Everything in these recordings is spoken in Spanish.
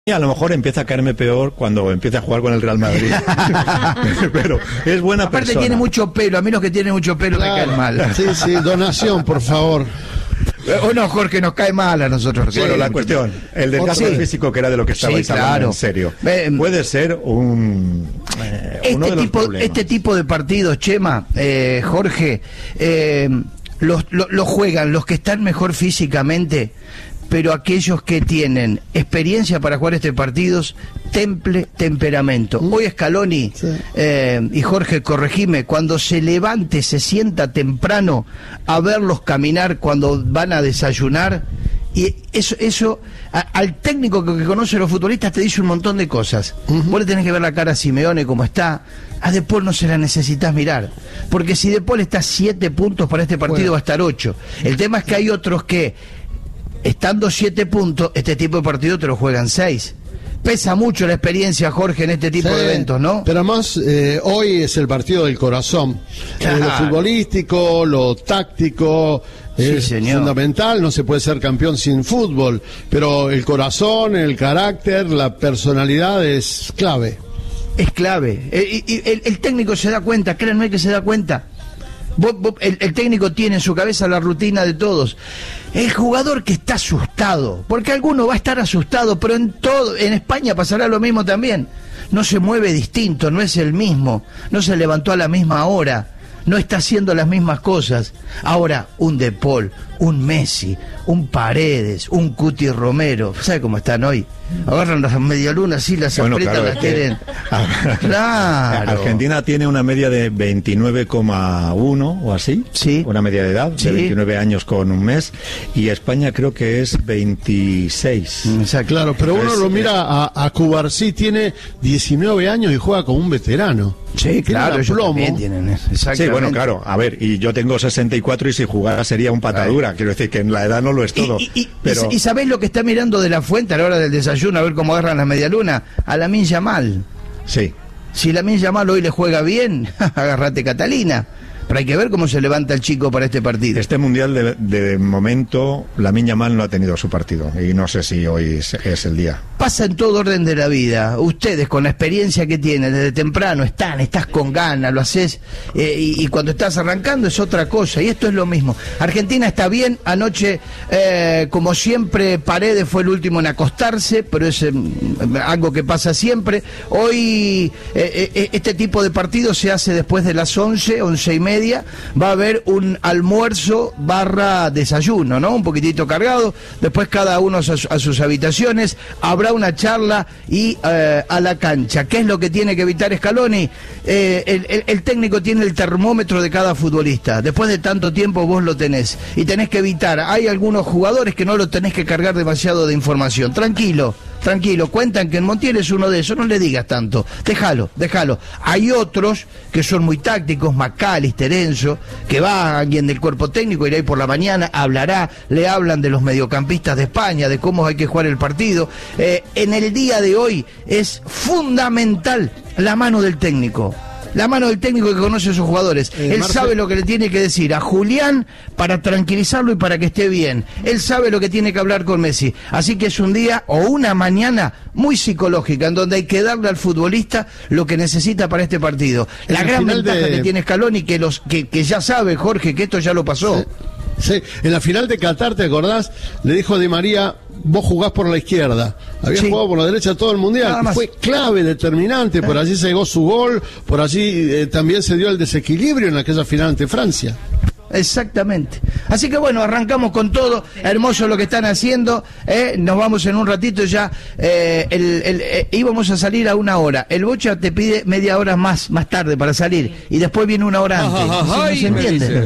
a lo mejor empieza a caerme peor cuando empiece a jugar con el Real Madrid. Pero es buena Aparte persona. tiene mucho pelo, a mí los que tienen mucho pelo me caen mal. Sí, sí, donación, por favor. O no, Jorge, nos cae mal a nosotros. Bueno, la cuestión, el desgaste físico, que era de lo que estabais hablando, en serio, puede ser uno de los problemas. Este tipo de partidos, Chema, Jorge, lo juegan los que están mejor físicamente, pero aquellos que tienen experiencia para jugar estos partidos, temperamento. Hoy Scaloni, y Jorge, corregime, cuando se levante, se sienta temprano a verlos caminar cuando van a desayunar, y eso al técnico que conoce a los futbolistas te dice un montón de cosas. Vos le tenés que ver la cara a Simeone como está. A De Paul no se la necesitas mirar, porque si De Paul está 7 puntos para este partido, va a estar 8. El tema es que hay otros que, estando 7 puntos, este tipo de partido te lo juegan 6. Pesa mucho la experiencia, Jorge, en este tipo de eventos, ¿no? Pero además, hoy es el partido del corazón. Lo futbolístico, lo táctico, es fundamental. No se puede ser campeón sin fútbol, pero el corazón, el carácter, la personalidad es clave. Es clave. El técnico se da cuenta, créanme que se da cuenta. El técnico tiene en su cabeza la rutina de todos. El jugador que está asustado, porque alguno va a estar asustado, pero en España pasará lo mismo también. No se mueve distinto, no es el mismo, no se levantó a la misma hora, no está haciendo las mismas cosas. Ahora, un De Paul, un Messi, un Paredes, un Cuti Romero, ¿sabe cómo están hoy? Agarran las medialunas y las aprietan, las quieren. Claro. Argentina tiene una media de 29,1 o así, una media de edad, de 29 años con un mes, y España creo que es 26. Claro, pero uno lo mira a Cubarsí, tiene 19 años y juega como un veterano. Sí, claro, ellos también tienen eso. Sí, bueno, claro, a ver, y yo tengo 64 y si jugara sería un patadura, quiero decir que en la edad no lo es todo. ¿Y sabés lo que está mirando de la fuente a la hora del desayuno, a ver cómo agarran las medialunas? A Lamine Yamal. Sí. Si Lamine Yamal hoy le juega bien, agárrate Catalina. Pero hay que ver cómo se levanta el chico para este partido. Este mundial de momento, Lamine Yamal no ha tenido su partido y no sé si hoy es el día. Pasa en todo orden de la vida. Ustedes, con la experiencia que tienen desde temprano, estás con ganas, lo haces, y cuando estás arrancando es otra cosa, y esto es lo mismo. Argentina está bien. Anoche, como siempre, Paredes fue el último en acostarse, pero es algo que pasa siempre. Hoy este tipo de partido se hace después de las 11:30. Va a haber un almuerzo / desayuno, ¿no? Un poquitito cargado, después cada uno a sus habitaciones, habrá una charla y a la cancha. ¿Qué es lo que tiene que evitar Scaloni? El técnico tiene el termómetro de cada futbolista. Después de tanto tiempo vos lo tenés y tenés que evitar. Hay algunos jugadores que no lo tenés que cargar demasiado de información. Tranquilo, cuentan que en Montiel es uno de esos, no le digas tanto, déjalo. Hay otros que son muy tácticos, McAllister, Enzo, que va alguien del cuerpo técnico, irá ahí por la mañana, hablará, le hablan de los mediocampistas de España, de cómo hay que jugar el partido. En el día de hoy es fundamental la mano del técnico. La mano del técnico que conoce a sus jugadores. Él sabe lo que le tiene que decir a Julián para tranquilizarlo y para que esté bien. Él sabe lo que tiene que hablar con Messi. Así que es un día o una mañana muy psicológica, en donde hay que darle al futbolista lo que necesita para este partido. La gran ventaja que tiene Scaloni, que ya sabe, Jorge, que esto ya lo pasó. Sí, en la final de Qatar, ¿te acordás? Le dijo a Di María: vos jugás por la izquierda. Había jugado por la derecha todo el mundial. Fue clave, determinante. Por allí se llegó su gol, por allí también se dio el desequilibrio en aquella final ante Francia. Exactamente. Así que bueno, arrancamos con todo. Hermoso lo que están haciendo. Nos vamos en un ratito ya. Íbamos a salir a 1 hora. El Bocha te pide media hora más tarde para salir. Y después viene 1 hora antes. ¿No se entiende?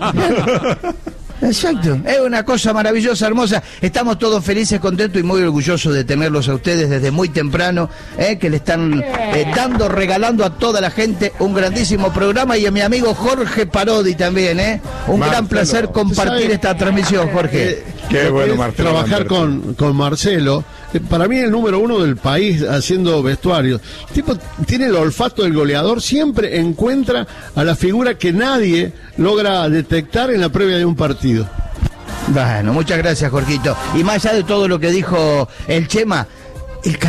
Exacto, es una cosa maravillosa, hermosa. Estamos todos felices, contentos y muy orgullosos de tenerlos a ustedes desde muy temprano, que le están regalando a toda la gente un grandísimo programa, y a mi amigo Jorge Parodi también, un gran placer compartir esta transmisión, Jorge. Qué bueno, Marcelo. Trabajar con Marcelo, para mí el número 1 del país haciendo vestuarios. El tipo tiene el olfato del goleador, siempre encuentra a la figura que nadie logra detectar en la previa de un partido. Bueno, muchas gracias, Jorgito. Y más allá de todo lo que dijo el Chema, El